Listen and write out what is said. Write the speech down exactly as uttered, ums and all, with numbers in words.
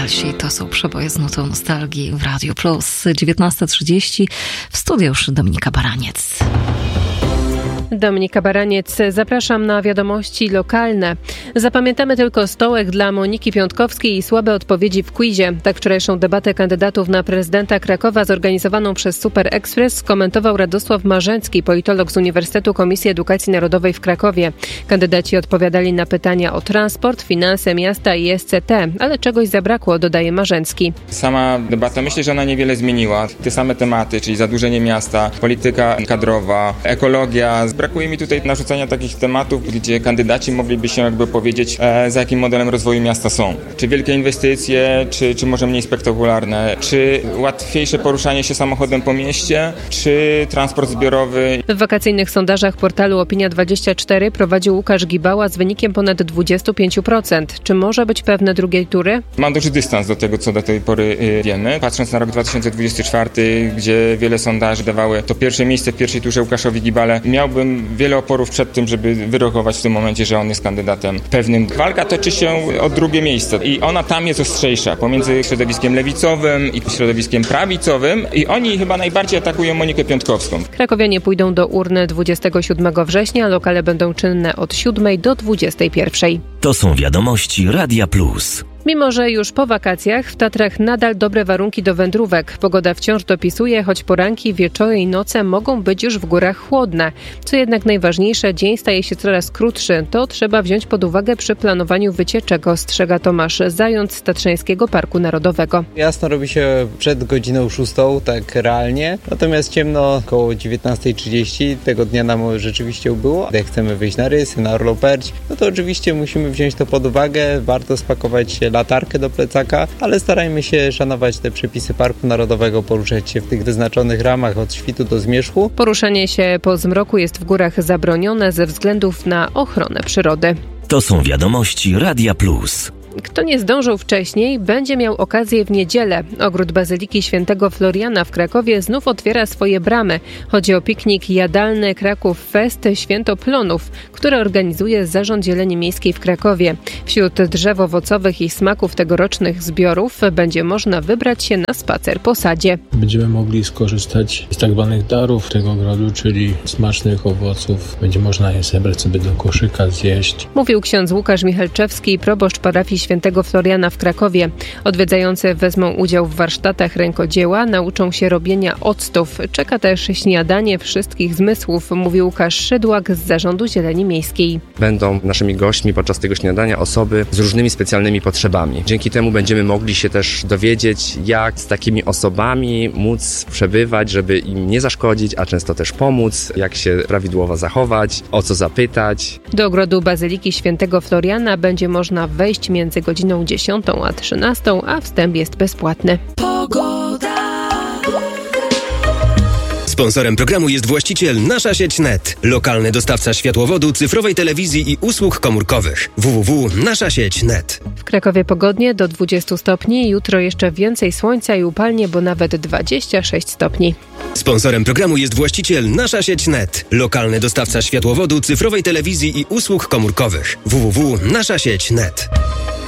Beatlesi. To są przeboje z nutą nostalgii w Radio Plus. dziewiętnasta trzydzieści. W studiu już Dominika Baraniec. Dominika Baraniec, zapraszam na wiadomości lokalne. Zapamiętamy tylko stołek dla Moniki Piątkowskiej i słabe odpowiedzi w quizie. Tak wczorajszą debatę kandydatów na prezydenta Krakowa zorganizowaną przez Super Express skomentował Radosław Marzęcki, politolog z Uniwersytetu Komisji Edukacji Narodowej w Krakowie. Kandydaci odpowiadali na pytania o transport, finanse miasta i S C T, ale czegoś zabrakło, dodaje Marzęcki. Sama debata, myślę, że ona niewiele zmieniła. Te same tematy, czyli zadłużenie miasta, polityka kadrowa, ekologia. Brakuje mi tutaj narzucania takich tematów, gdzie kandydaci mogliby się jakby powiedzieć, e, za jakim modelem rozwoju miasta są. Czy wielkie inwestycje, czy, czy może mniej spektakularne, czy łatwiejsze poruszanie się samochodem po mieście, czy transport zbiorowy. W wakacyjnych sondażach portalu Opinia dwadzieścia cztery prowadził Łukasz Gibała z wynikiem ponad dwadzieścia pięć procent. Czy może być pewne drugiej tury? Mam duży dystans do tego, co do tej pory y, wiemy. Patrząc na rok dwa tysiące dwudziesty czwarty, gdzie wiele sondaży dawały to pierwsze miejsce w pierwszej turze Łukaszowi Gibale, miałbym wiele oporów przed tym, żeby wyrokować w tym momencie, że on jest kandydatem pewnym. Walka toczy się o drugie miejsce i ona tam jest ostrzejsza pomiędzy środowiskiem lewicowym i środowiskiem prawicowym i oni chyba najbardziej atakują Monikę Piątkowską. Krakowianie pójdą do urny dwudziestego siódmego września, lokale będą czynne od siódmej do dwudziestej pierwszej. To są wiadomości Radia Plus. Mimo że już po wakacjach, w Tatrach nadal dobre warunki do wędrówek. Pogoda wciąż dopisuje, choć poranki, wieczory i noce mogą być już w górach chłodne. Co jednak najważniejsze, dzień staje się coraz krótszy. To trzeba wziąć pod uwagę przy planowaniu wycieczek, ostrzega Tomasz Zając z Tatrzańskiego Parku Narodowego. Jasno robi się przed godziną szóstą, tak realnie. Natomiast ciemno około dziewiętnasta trzydzieści. Tego dnia nam rzeczywiście ubyło. Jak chcemy wyjść na rysy, na Orloperć, no to oczywiście musimy wziąć to pod uwagę. Warto spakować się latarkę do plecaka, ale starajmy się szanować te przepisy Parku Narodowego, poruszać się w tych wyznaczonych ramach od świtu do zmierzchu. Poruszanie się po zmroku jest w górach zabronione ze względów na ochronę przyrody. To są wiadomości Radia Plus. Kto nie zdążył wcześniej, będzie miał okazję w niedzielę. Ogród Bazyliki Świętego Floriana w Krakowie znów otwiera swoje bramy. Chodzi o piknik jadalny Kraków Fest Święto Plonów, który organizuje Zarząd Zieleni Miejskiej w Krakowie. Wśród drzew owocowych i smaków tegorocznych zbiorów będzie można wybrać się na spacer po sadzie. Będziemy mogli skorzystać z tak zwanych darów tego ogrodu, czyli smacznych owoców. Będzie można je zebrać sobie do koszyka, zjeść. Mówił ksiądz Łukasz Michalczewski, proboszcz parafii Świętego Floriana w Krakowie. Odwiedzający wezmą udział w warsztatach rękodzieła, nauczą się robienia octów. Czeka też śniadanie wszystkich zmysłów, mówi Łukasz Szydłak z Zarządu Zieleni Miejskiej. Będą naszymi gośćmi podczas tego śniadania osoby z różnymi specjalnymi potrzebami. Dzięki temu będziemy mogli się też dowiedzieć, jak z takimi osobami móc przebywać, żeby im nie zaszkodzić, a często też pomóc, jak się prawidłowo zachować, o co zapytać. Do ogrodu Bazyliki Świętego Floriana będzie można wejść między Między godziną dziesiątą a trzynastą, a wstęp jest bezpłatny. Pogoda. Sponsorem programu jest właściciel Nasza Sieć Net, lokalny dostawca światłowodu, cyfrowej telewizji i usług komórkowych. w w w kropka nasza sieć kropka net. W Krakowie pogodnie do dwudziestu stopni, jutro jeszcze więcej słońca i upalnie, bo nawet dwadzieścia sześć stopni. Sponsorem programu jest właściciel Nasza Sieć Net, lokalny dostawca światłowodu, cyfrowej telewizji i usług komórkowych. w w w kropka nasza sieć kropka net.